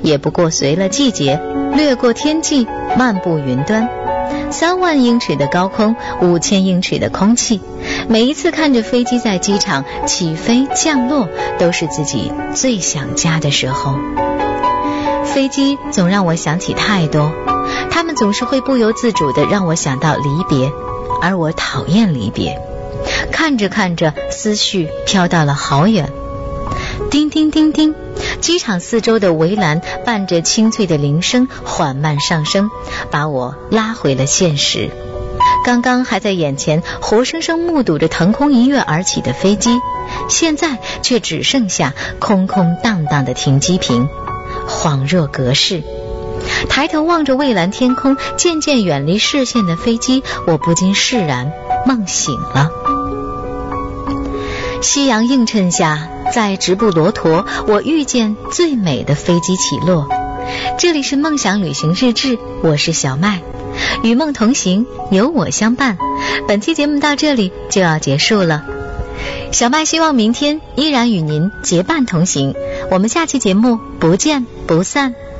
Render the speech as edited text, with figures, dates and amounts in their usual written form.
也不过随了季节，掠过天际，漫步云端。3万英尺的高空，5000英尺的空气，每一次看着飞机在机场起飞降落，都是自己最想家的时候。飞机总让我想起太多，它们总是会不由自主地让我想到离别，而我讨厌离别。看着看着，思绪飘到了好远。叮叮叮叮，机场四周的围栏伴着清脆的铃声缓慢上升，把我拉回了现实。刚刚还在眼前活生生目睹着腾空一跃而起的飞机，现在却只剩下空空荡荡的停机坪，恍若隔世。抬头望着蔚蓝天空，渐渐远离视线的飞机，我不禁释然，梦醒了。夕阳映衬下，在直布罗陀，我遇见最美的飞机起落。这里是梦想旅行日志，我是小麦，与梦同行，有我相伴。本期节目到这里就要结束了，小麦希望明天依然与您结伴同行，我们下期节目不见不散。